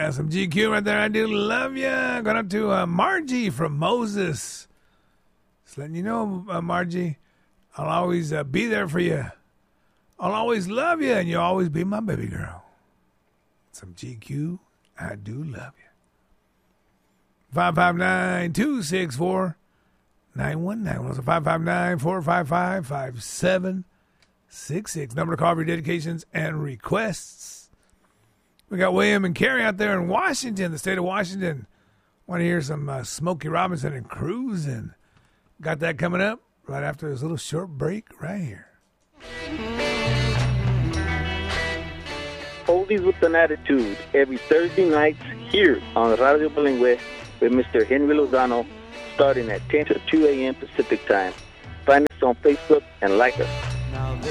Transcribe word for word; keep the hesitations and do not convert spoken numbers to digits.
Yeah, some G Q right there. I do love you. Going up to uh, Margie from Moses. Just letting you know, uh, Margie, I'll always uh, be there for you. I'll always love you, and you'll always be my baby girl. Some G Q, I do love you. five five nine, two six four, nine one nine one. So five five nine, four five five, five seven six six. Number to call for your dedications and requests. We got William and Carrie out there in Washington, the state of Washington. Want to hear some uh, Smokey Robinson and Cruising. Got that coming up right after this little short break right here. Oldies with an Attitude every Thursday nights here on Radio Bilingüe with Mister Henry Lozano starting at ten to two a.m. Pacific time. Find us on Facebook and like us.